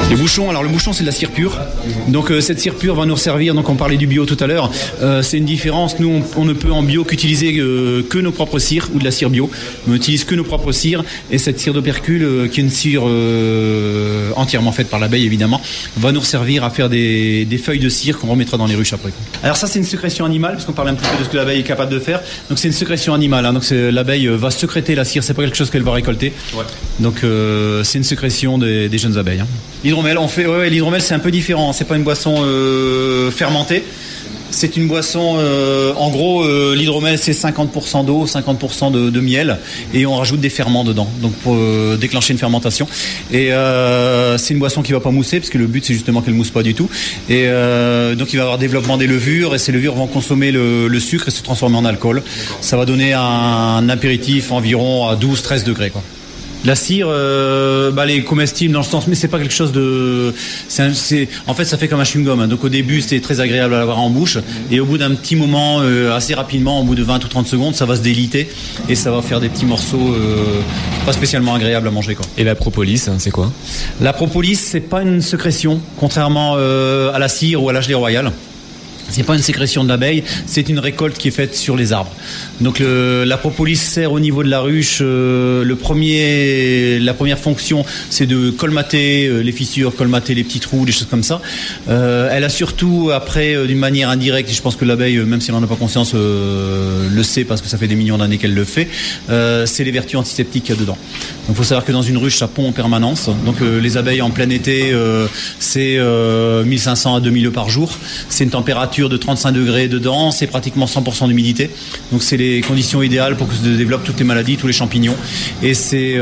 Les bouchons, alors le bouchon c'est de la cire pure. Donc cette cire pure va nous servir, donc on parlait du bio tout à l'heure, c'est une différence. Nous on ne peut en bio qu'utiliser que nos propres cires ou de la cire bio. On n'utilise que nos propres cires et cette cire d'opercule qui est une cire entièrement faite par l'abeille évidemment, va nous servir à faire des feuilles de cire qu'on remettra dans les ruches après. Alors ça c'est une sécrétion animale, parce qu'on parle un petit peu de ce que l'abeille est capable de faire. Donc c'est une sécrétion animale, hein. Donc l'abeille va sécréter la cire, c'est pas quelque chose qu'elle va récolter. Ouais. Donc c'est une sécrétion des jeunes abeilles, hein. L'hydromel, l'hydromel c'est un peu différent, c'est pas une boisson fermentée. C'est une boisson, en gros, l'hydromel c'est 50% d'eau, 50% de miel, et on rajoute des ferments dedans, donc pour déclencher une fermentation. Et c'est une boisson qui va pas mousser, parce que le but c'est justement qu'elle mousse pas du tout. Et donc il va y avoir développement des levures, et ces levures vont consommer le sucre et se transformer en alcool. Ça va donner un apéritif environ à 12-13 degrés, quoi. La cire, elle est comestible dans le sens, mais c'est pas quelque chose de. En fait, ça fait comme un chewing-gum, hein. Donc au début, c'est très agréable à l'avoir en bouche, et au bout d'un petit moment, assez rapidement, au bout de 20 ou 30 secondes, ça va se déliter et ça va faire des petits morceaux pas spécialement agréables à manger, quoi. Et la propolis, c'est quoi ? La propolis, c'est pas une sécrétion, contrairement à la cire ou à la gelée royale. C'est pas une sécrétion de l'abeille, c'est une récolte qui est faite sur les arbres. Donc la propolis sert au niveau de la ruche. La première fonction, c'est de colmater les fissures, colmater les petits trous, des choses comme ça. Elle a surtout, après, d'une manière indirecte, et je pense que l'abeille, même si elle n'en a pas conscience, le sait parce que ça fait des millions d'années qu'elle le fait, c'est les vertus antiseptiques qu'il y a dedans. Donc il faut savoir que dans une ruche, ça pond en permanence. Donc les abeilles en plein été, c'est 1500 à 2000 œufs par jour. C'est une température de 35 degrés dedans, c'est pratiquement 100% d'humidité. Donc c'est les conditions idéales pour que se développent toutes les maladies, tous les champignons. Et c'est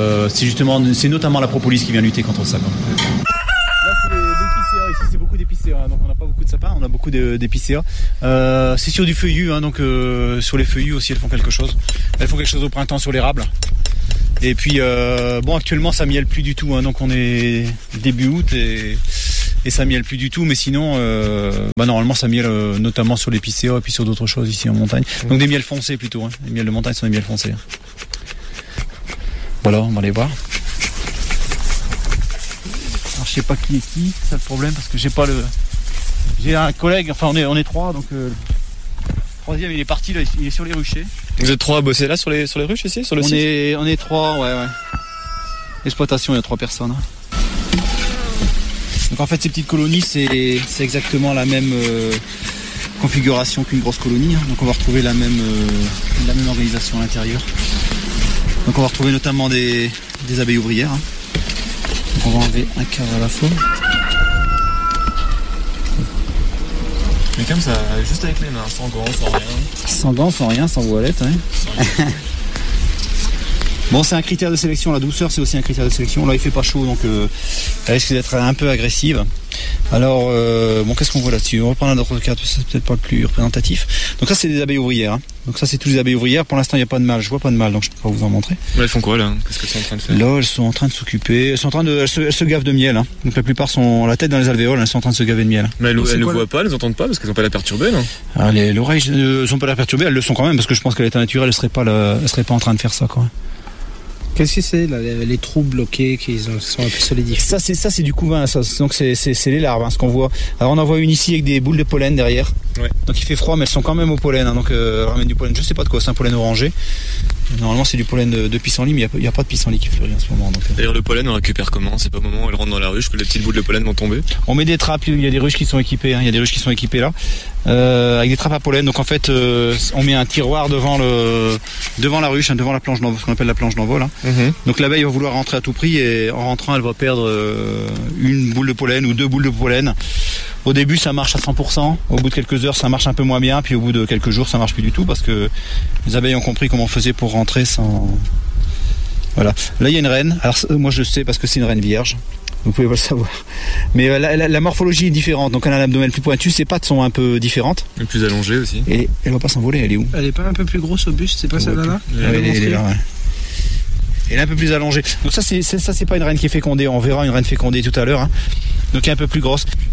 notamment la propolis qui vient lutter contre ça, quoi. Là c'est l'épicéa, ici c'est beaucoup d'épicéa, donc on n'a pas beaucoup de sapins, on a beaucoup d'épicéa. C'est sur du feuillu, hein, donc sur les feuillus aussi elles font quelque chose. Elles font quelque chose au printemps sur l'érable. Et puis actuellement ça mielle plus du tout, hein, donc on est début août et ça mielle plus du tout, mais sinon normalement ça mielle notamment sur l'épicéa et puis sur d'autres choses ici en montagne. Donc des miels foncés plutôt, hein. Les miels de montagne sont des miels foncés. Voilà, on va aller voir. Alors je sais pas qui est qui, c'est le problème, parce que j'ai un collègue, enfin on est trois, donc le troisième il est parti là, il est sur les ruchers. Vous êtes trois à bosser là sur les ruches ici, sur le site ? On est trois, ouais. L'exploitation, il y a 3 personnes. Donc en fait ces petites colonies c'est exactement la même configuration qu'une grosse colonie, hein. Donc on va retrouver la même organisation à l'intérieur. Donc on va retrouver notamment des abeilles ouvrières, hein. Donc on va enlever un quart à la fois. Mais comme ça, juste avec les mains, sans gants, sans rien. Sans gants, sans rien, sans voilette, ouais. Bon, c'est un critère de sélection, la douceur c'est aussi un critère de sélection. Là il fait pas chaud, donc elle risque d'être un peu agressive. Alors, qu'est-ce qu'on voit là-dessus ? On va prendre un autre cas, c'est peut-être pas le plus représentatif. Donc ça c'est des abeilles ouvrières, hein. Donc ça c'est tous les abeilles ouvrières. Pour l'instant il n'y a pas de mâle, je vois pas de mâle, donc je peux pas vous en montrer. Mais elles font quoi là ? Qu'est-ce qu'elles sont en train de faire ? Là elles sont en train de s'occuper, elles se gavent de miel, hein. Donc la plupart sont la tête dans les alvéoles, elles sont en train de se gaver de miel. Mais elles ne voient pas, elles n'entendent pas parce qu'elles n'ont pas l'air perturbées, non ? Ah, l'oreille ne sont pas l'air perturbées, elles le sont quand même, parce que je pense qu'à l'état naturel elles seraient pas en train de faire ça, quoi. Qu'est-ce que c'est là, les trous bloqués qui sont un peu solidifiés? Ça c'est du couvain, ça. Donc c'est les larves, hein, ce qu'on voit. Alors on en voit une ici avec des boules de pollen derrière. Ouais. Donc il fait froid, mais elles sont quand même au pollen, hein. Donc elles ramènent du pollen. Je sais pas de quoi, c'est un pollen orangé. Normalement c'est du pollen de pissenlit, mais il n'y a pas de pissenlit qui fleurit en ce moment. D'ailleurs le pollen on récupère comment ? C'est pas au moment où elles rentrent dans la ruche que les petites boules de pollen vont tomber ? On met des trappes, il y a des ruches qui sont équipées, hein. Il y a des ruches qui sont équipées là, avec des trappes à pollen. Donc en fait on met un tiroir devant la ruche, hein, devant la planche d'envol, ce qu'on appelle la planche d'envol, hein. Donc l'abeille va vouloir rentrer à tout prix, et en rentrant elle va perdre une boule de pollen ou 2 boules de pollen. Au début ça marche à 100%, au bout de quelques heures ça marche un peu moins bien, puis au bout de quelques jours ça marche plus du tout, parce que les abeilles ont compris comment on faisait pour rentrer sans... Voilà, là il y a une reine, alors moi je le sais parce que c'est une reine vierge, vous pouvez pas le savoir, mais la morphologie est différente, donc elle a un abdomen plus pointu, ses pattes sont un peu différentes. Et plus allongée aussi. Et elle va pas s'envoler, elle est où ? Elle est pas un peu plus grosse au buste, c'est pas celle-là ? Elle est là, ouais. Elle est un peu plus allongée. Donc ça c'est pas une reine qui est fécondée. On verra une reine fécondée tout à l'heure, hein. Donc elle est un peu plus grosse.